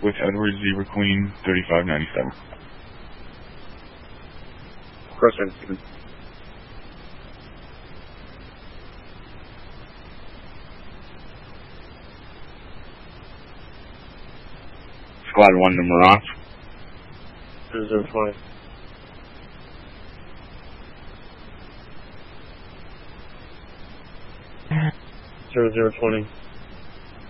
with Edward Zebra Queen 3597. Crosswind, Stephen. Squad 1 to Mirage. 0020. Zero 020.